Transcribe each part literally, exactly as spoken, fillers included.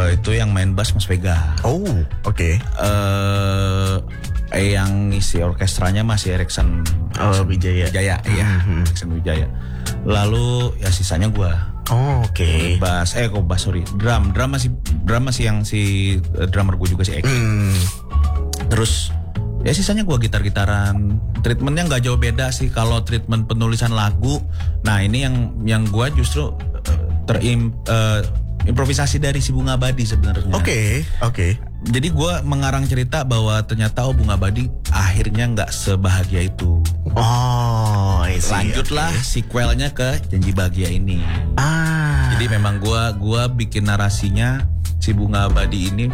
Uh, itu yang main bass Mas Vega. Oh, oke. Okay. Uh, eh, yang isi orkestranya masih Erikson oh, Wijaya. Wijaya, iya. Mm-hmm. Erikson Wijaya. Lalu ya sisanya gua. Oh, oke. Okay. Bass, eh kok bass sorry. Drum, drum masih drum masih yang si uh, drummer gua juga si Eki. Mm. Terus ya sisanya gua gitar-gitaran. Treatmentnya nggak jauh beda sih kalau treatment penulisan lagu. Nah ini yang yang gua justru uh, terim uh, improvisasi dari si Bunga Abadi sebenarnya. Oke, okay, oke. Okay. Jadi gue mengarang cerita bahwa ternyata oh Bunga Abadi akhirnya nggak sebahagia itu. Oh, I see. Lanjutlah okay. Sequelnya ke Janji Bahagia ini. Ah. Jadi memang gue gua bikin narasinya si Bunga Abadi ini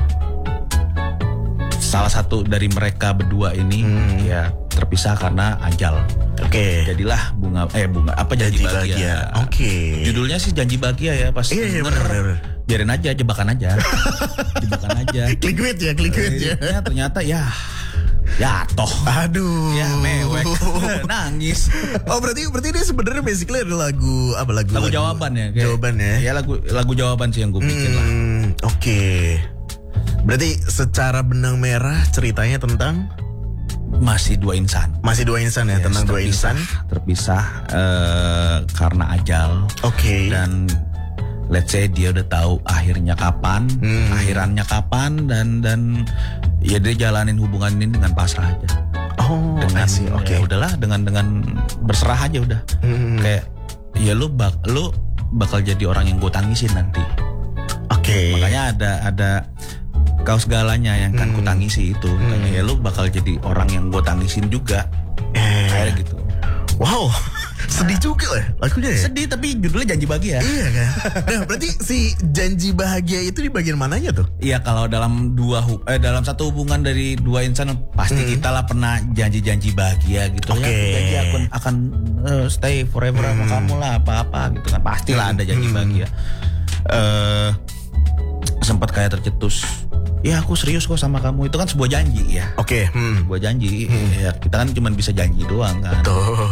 salah satu dari mereka berdua ini hmm. ya terpisah karena ajal. Oke. Okay. Jadilah bunga eh bunga apa Janji, Janji Bahagia. Bahagia. Oke. Okay. Judulnya sih Janji Bahagia ya pas iya, iya, bener, bener. Biarin aja jebakan aja. jebakan aja. Clickbait ya, clickbait ya. Ternyata ya ya toh. Aduh. Ya mewek. Nangis. Oh berarti berarti ini sebenarnya basically ada lagu apa lagu lagu, lagu jawaban ya. Kayak, jawaban ya. Ya lagu lagu jawaban sih yang gue bikin hmm, lah. Oke. Okay. Berarti secara benang merah ceritanya tentang masih dua insan. Masih dua insan ya, yes, tentang dua insan terpisah uh, karena ajal. Oke. Okay. Dan let's say dia udah tahu akhirnya kapan, hmm. akhirannya kapan dan dan ya dia jalanin hubungan ini dengan pasrah aja. Oh, dengan oke. Okay. Ya udahlah dengan dengan berserah aja udah. Hmm. Kayak ya lu bak lu bakal jadi orang yang gue tangisin nanti. Oke. Okay. Makanya ada ada kau segalanya yang kan hmm. ku tangisi itu. Hmm. Kayaknya ya lu bakal jadi orang yang gue tangisin juga. Eh. Kayak gitu. Wow. Sedih juga lah lagunya ya. Sedih tapi judulnya Janji Bahagia. Iya kan. Nah berarti si Janji Bahagia itu di bagian mananya tuh? Iya kalau dalam dua eh dalam satu hubungan dari dua insan pasti hmm. kita lah pernah janji-janji bahagia gitu. Okay. Ya. Janji akan akan uh, stay forever hmm. sama kamu lah apa-apa gitu kan. Pastilah hmm. ada janji hmm. bahagia. Uh, sempat kayak tercetus. Ya aku serius kok sama kamu, itu kan sebuah janji ya. Oke. Okay. Hmm. Sebuah janji. Hmm. Ya kita kan cuma bisa janji doang kan. Betul.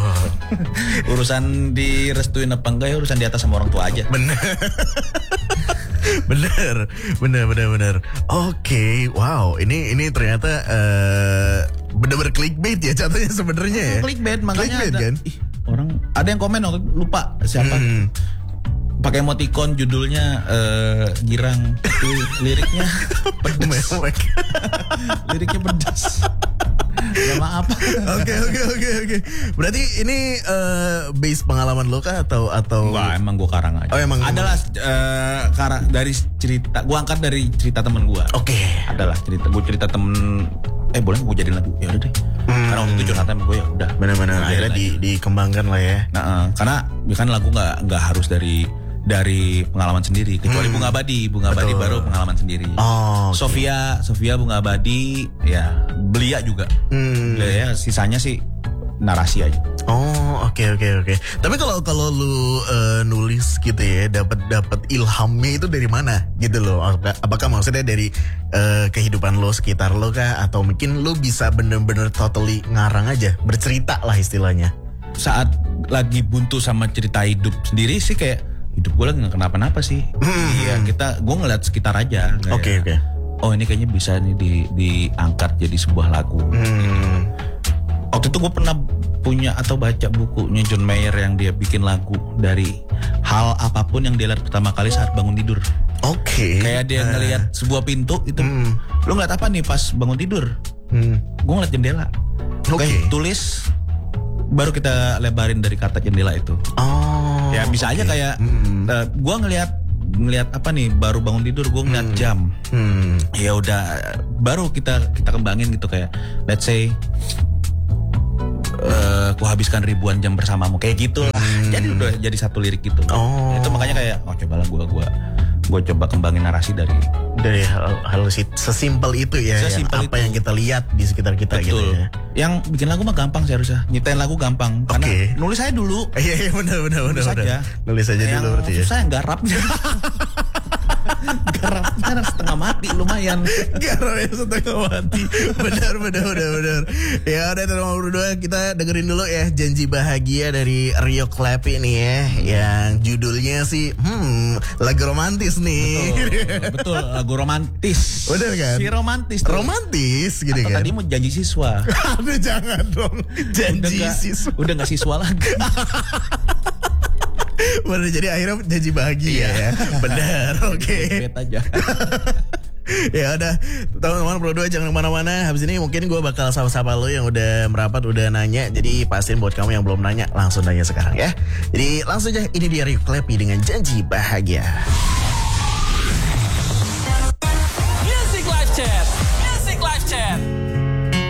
Urusan direstuin apa enggak ya urusan di atas sama orang tua aja. Bener. bener, bener, bener, bener. Oke, okay. Wow. Ini ini ternyata uh, bener-bener clickbait ya jatuhnya sebenarnya ya. Clickbait makanya clickbait, ada. Kan? Ih, orang ada yang komen lupa siapa. Hmm. Pakai emoticon judulnya uh, girang tapi liriknya pedas. Liriknya pedas. Ya maaf. Oke oke oke oke. Berarti ini uh, base pengalaman lo kah atau atau? Enggak, emang gue karang aja. Oh emang. Adalah uh, karang dari cerita. Gue angkat dari cerita temen gue. Oke. Okay. Adalah cerita. Gue cerita temen. Eh boleh gue jadiin lagu? Ya udah deh. Hmm. Karena waktu itu curhatan gue ya udah. Benar-benar akhirnya di, dikembangkan lah ya. Nah uh, karena kan lagu nggak nggak harus dari dari pengalaman sendiri kecuali hmm. Bunga Abadi Bunga Abadi baru pengalaman sendiri. Oh, okay. Sofia Sofia Bunga Abadi ya Belia juga. Hmm. Belia ya sisanya sih narasi aja. Oh oke okay, oke okay, oke. Okay. Tapi kalau kalau lu uh, nulis gitu ya dapat dapat ilhamnya itu dari mana gitu loh? Apakah maksudnya dari uh, kehidupan lo sekitar lo kah atau mungkin lo bisa bener-bener totally ngarang aja bercerita lah istilahnya? Saat lagi buntu sama cerita hidup sendiri sih kayak hidup gue lagi gak kenapa-napa sih. Iya hmm. kita gue ngeliat sekitar aja. Oke okay, oke. Okay. Oh ini kayaknya bisa nih di, diangkat jadi sebuah lagu. Hmm. Waktu itu gue pernah punya atau baca bukunya John Mayer yang dia bikin lagu dari hal apapun yang dia lihat pertama kali saat bangun tidur. Oke. Okay. Kayak dia ngelihat uh. sebuah pintu itu. Hmm. Lo ngeliat apa nih pas bangun tidur? Hmm. Gue ngeliat jendela. Oke. Okay. Tulis. Baru kita lebarin dari kata jendela itu. Oh. Ya bisa okay. aja kayak hmm. uh, gue ngelihat ngelihat apa nih baru bangun tidur gue ngelihat hmm. jam. Hmm. Ya udah baru kita kita kembangin gitu kayak let's say uh, ku habiskan ribuan jam bersamamu kayak gitulah. Hmm. Jadi udah jadi satu lirik gitu. Oh. Itu makanya kayak oh cobalah gue gue gue coba kembangin narasi dari dari hal, hal sesimpel itu ya, sesimpel yang, apa itu. yang kita lihat di sekitar kita. Betul. Gitu ya. Yang bikin lagu mah gampang sih harusnya. Nyiptain lagu gampang. Karena okay. nulis aja dulu. Iya iya benar benar benar. Nulis aja. Nulis aja yang dulu berarti ya. Susah yang garap. Garapnya setengah mati lumayan. Garapnya setengah mati. Benar, benar, benar, benar. Ya udah teman-teman berdua, kita dengerin dulu ya Janji Bahagia dari Rio Clappy nih ya, yang judulnya sih hmm lagu romantis nih. Betul, betul lagu romantis. Bener kan? Si romantis. Tuh. Romantis gitu Atau kan. Tadi mau janji siswa. Aduh jangan dong. Janji udah gak, siswa. Udah gak siswa lagi. Bener, jadi akhirnya janji bahagia ya. Bener, oke. Okay. aja. Ya udah, teman-teman berdua jangan kemana-mana. Habis ini mungkin gue bakal sapa-sapa lo yang udah merapat, udah nanya. Jadi pastiin buat kamu yang belum nanya, langsung nanya sekarang ya. Jadi langsung aja, ini dia Rio Clappy dengan Janji Bahagia.